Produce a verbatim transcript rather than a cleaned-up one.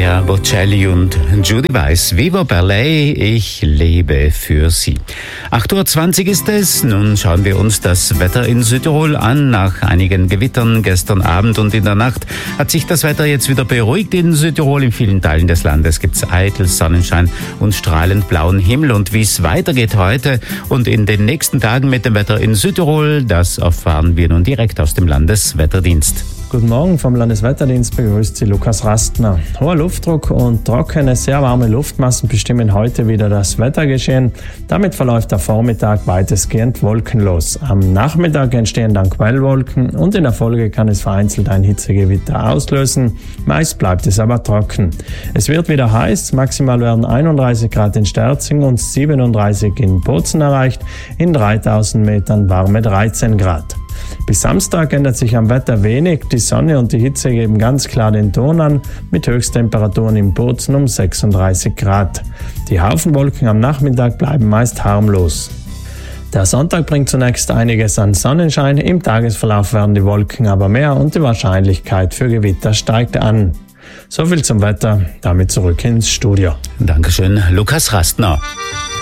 Andrea Bocelli und Judy Weiss, Viva Ballet, ich lebe für Sie. acht Uhr zwanzig ist es, nun schauen wir uns das Wetter in Südtirol an. Nach einigen Gewittern gestern Abend und in der Nacht hat sich das Wetter jetzt wieder beruhigt in Südtirol. In vielen Teilen des Landes gibt es eitel Sonnenschein und strahlend blauen Himmel. Und wie es weitergeht heute und in den nächsten Tagen mit dem Wetter in Südtirol, das erfahren wir nun direkt aus dem Landeswetterdienst. Guten Morgen, vom Landeswetterdienst begrüßt Sie Lukas Rastner. Hoher Luftdruck und trockene, sehr warme Luftmassen bestimmen heute wieder das Wettergeschehen. Damit verläuft der Vormittag weitestgehend wolkenlos. Am Nachmittag entstehen dann Quellwolken und in der Folge kann es vereinzelt ein Hitzegewitter auslösen. Meist bleibt es aber trocken. Es wird wieder heiß, maximal werden einunddreißig Grad in Sterzing und siebenunddreißig in Bozen erreicht, in dreitausend Metern warme dreizehn Grad. Bis Samstag ändert sich am Wetter wenig, die Sonne und die Hitze geben ganz klar den Ton an, mit Höchsttemperaturen im Bozen um sechsunddreißig Grad. Die Haufenwolken am Nachmittag bleiben meist harmlos. Der Sonntag bringt zunächst einiges an Sonnenschein, im Tagesverlauf werden die Wolken aber mehr und die Wahrscheinlichkeit für Gewitter steigt an. So viel zum Wetter, damit zurück ins Studio. Dankeschön, Lukas Rastner.